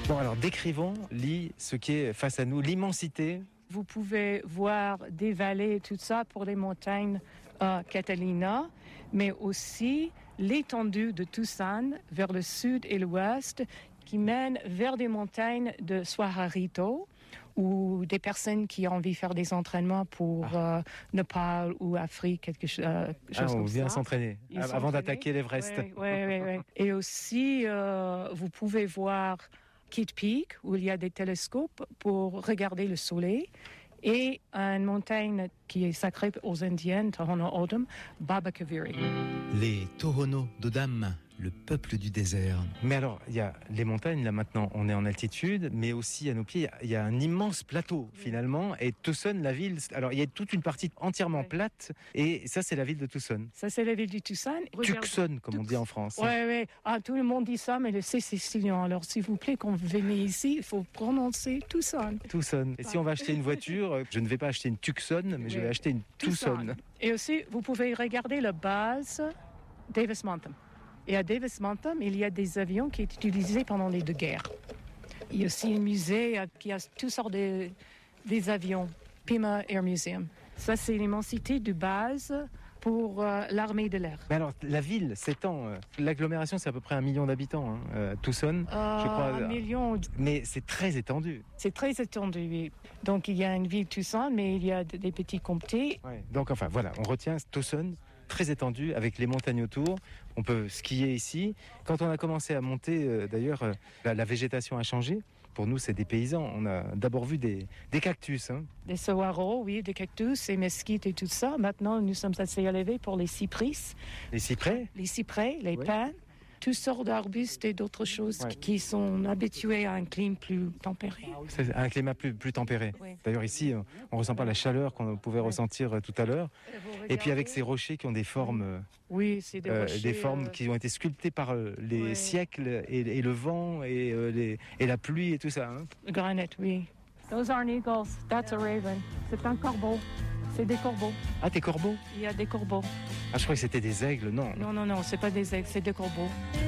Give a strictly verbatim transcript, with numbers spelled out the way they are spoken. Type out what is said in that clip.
Bon, alors décrivons, Lee, ce qui est face à nous, l'immensité. Vous pouvez voir des vallées et tout ça pour les montagnes euh, Catalina, mais aussi l'étendue de Tucson vers le sud et l'ouest qui mène vers des montagnes de Suajarito ou des personnes qui ont envie de faire des entraînements pour ah. euh, Népal ou Afrique, quelque chose, euh, chose ah, comme ça. On vient s'entraîner Ils avant s'entraîner. d'attaquer l'Everest. Oui, oui, oui, oui. Et aussi, euh, vous pouvez voir Kitt Peak, où il y a des télescopes pour regarder le soleil, et une montagne qui est sacrée aux Indiennes, Tohono O'odham, Baba Kaveri. Les Tohono O'odham, le peuple du désert. Mais alors, il y a les montagnes, là maintenant, on est en altitude, mais aussi à nos pieds, il y a un immense plateau, finalement, et Tucson, la ville, alors il y a toute une partie entièrement oui. plate, et ça, c'est la ville de Tucson. Ça, c'est la ville de Tucson. Tucson, comme Tux... on dit en France. Oui, oui. Ah, tout le monde dit ça, mais c'est sicilien. Alors, s'il vous plaît, quand vous venez ici, il faut prononcer Tucson. Tucson. Et si on va acheter une voiture, je ne vais pas acheter une Tucson, mais oui. je vais acheter une Tucson. Tucson. Et aussi, vous pouvez regarder la base Davis Monthan. Et à Davis Monthan, il y a des avions qui sont utilisés pendant les deux guerres. Il y a aussi un musée qui a toutes sortes de des avions, Pima Air Museum. Ça, c'est l'immensité de base pour euh, l'armée de l'air. Mais alors, la ville s'étend. Euh, l'agglomération, c'est à peu près un million d'habitants, hein, euh, Tucson, euh, je crois. Un million. Mais c'est très étendu. C'est très étendu, oui. Donc, il y a une ville Tucson, mais il y a des petits comtés. Ouais. Donc, enfin, voilà, on retient Tucson, très étendu, avec les montagnes autour. On peut skier ici. Quand on a commencé à monter, euh, d'ailleurs, euh, la, la végétation a changé. Pour nous, c'est des paysans. On a d'abord vu des, des cactus. Hein. Des saguaros, oui, des cactus, des mesquites et tout ça. Maintenant, nous sommes assez élevés pour les cypris. Les cyprès Les cyprès, les oui. pins. Toutes sortes d'arbustes et d'autres choses ouais. qui sont habitués à un climat plus tempéré. C'est un climat plus, plus tempéré. Oui. D'ailleurs, ici, on ne ressent pas la chaleur qu'on pouvait oui. ressentir tout à l'heure. Et, et puis avec ces rochers qui ont des formes, oui, c'est des, euh, rochers, des formes euh... qui ont été sculptées par les oui. siècles et, et le vent et, euh, les, et la pluie et tout ça. Hein. Le granit, oui. Those aren't eagles, that's a raven. C'est un corbeau. C'est des corbeaux. Ah, des corbeaux? Il y a des corbeaux. Ah, je crois que c'était des aigles, non? Non, non, non, c'est pas des aigles, c'est des corbeaux.